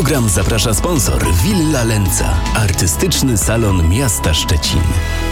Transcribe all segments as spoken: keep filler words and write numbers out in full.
program zaprasza sponsor Villa Lenca, artystyczny salon miasta Szczecin.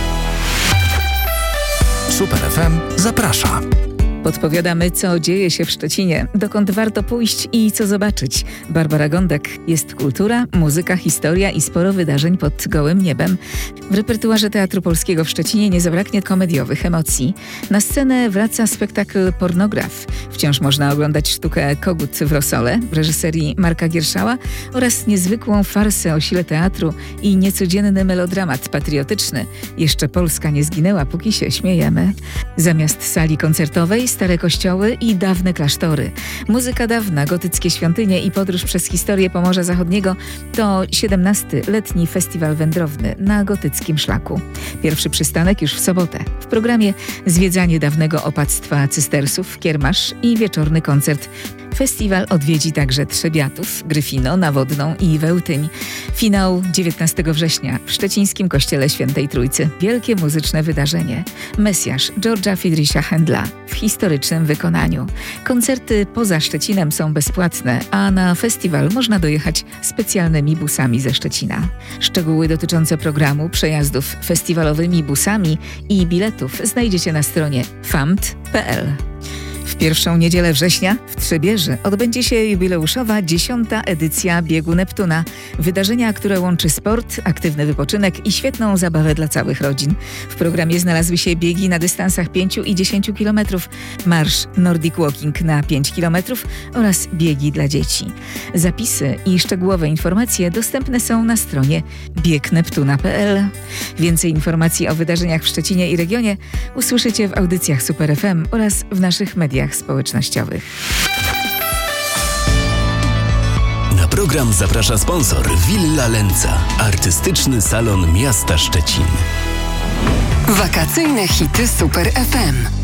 Super F M zaprasza. Podpowiadamy, co dzieje się w Szczecinie, dokąd warto pójść i co zobaczyć. Barbara Gądek. Jest kultura, muzyka, historia i sporo wydarzeń pod gołym niebem. W repertuarze Teatru Polskiego w Szczecinie nie zabraknie komediowych emocji. Na scenę wraca spektakl Pornograf. Wciąż można oglądać sztukę Kogut w Rosole w reżyserii Marka Gierszała oraz niezwykłą farsę o sile teatru i niecodzienny melodramat patriotyczny. Jeszcze Polska nie zginęła, póki się śmiejemy. Zamiast sali koncertowej stare kościoły i dawne klasztory. Muzyka dawna, gotyckie świątynie i podróż przez historię Pomorza Zachodniego to siedemnasty letni festiwal wędrowny na gotyckim szlaku. Pierwszy przystanek już w sobotę. W programie zwiedzanie dawnego opactwa cystersów, kiermasz i wieczorny koncert. Festiwal odwiedzi także Trzebiatów, Gryfino, Nawodną i Wełtyń. Finał dziewiętnastego września w szczecińskim kościele Świętej Trójcy. Wielkie muzyczne wydarzenie. Mesjasz George'a Friedricha Händla w historycznym wykonaniu. Koncerty poza Szczecinem są bezpłatne, a na festiwal można dojechać specjalnymi busami ze Szczecina. Szczegóły dotyczące programu, przejazdów festiwalowymi busami i biletów znajdziecie na stronie famt kropka p l. W pierwszą niedzielę września w Trzebieży odbędzie się jubileuszowa dziesiąta edycja Biegu Neptuna. Wydarzenia, które łączy sport, aktywny wypoczynek i świetną zabawę dla całych rodzin. W programie znalazły się biegi na dystansach pięciu i dziesięciu kilometrów, marsz Nordic Walking na pięć kilometrów oraz biegi dla dzieci. Zapisy i szczegółowe informacje dostępne są na stronie bieg neptuna kropka p l. Więcej informacji o wydarzeniach w Szczecinie i regionie usłyszycie w audycjach Super F M oraz w naszych mediach społecznościowych. Na program zaprasza sponsor Villa Lenca, artystyczny salon miasta Szczecin. Wakacyjne hity Super F M.